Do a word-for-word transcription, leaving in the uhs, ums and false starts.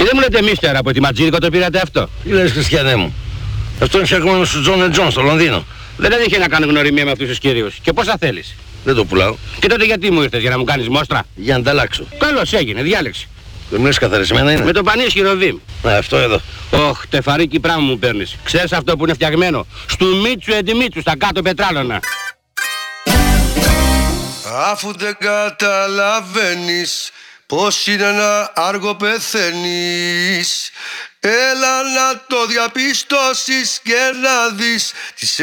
Και δεν μου λέτε μίστερα από τη Ματζίνικο το πήρατε αυτό. Τι λες, Χριστιανέ μου? Αυτό είναι φτιαγμένο στο Τζον εντ Τζον στο Λονδίνο. Δεν είχε να κάνω γνωριμία με αυτούς τους κυρίους. Και πόσα θέλεις? Δεν το πουλάω. Και τότε γιατί μου ήρθες, για να μου κάνεις μόστρα? Για να ανταλλάξω. Καλώς έγινε, διάλεξη. Δεν μου λες καθαρισμένα είναι? Με το πανίσχυρο βήμ. Α, αυτό εδώ. Ωχ, τεφαρίκι πράγμα μου παίρνεις. Ξέρεις αυτό που είναι φτιαγμένο? Στου Μίτσου εντιμίτσου, στα κάτω πετράλωνα. Αφού δεν καταλαβαίνεις πως είναι να άργο πεθαίνεις, έλα να το διαπιστώσεις και να δεις τις